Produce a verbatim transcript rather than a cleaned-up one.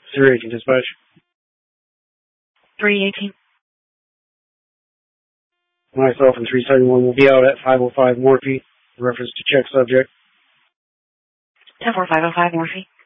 three eighteen dispatch. three eighteen. Myself and three seventy-one will be out at five oh five Morphe, reference to check subject. ten four five oh five Morphe.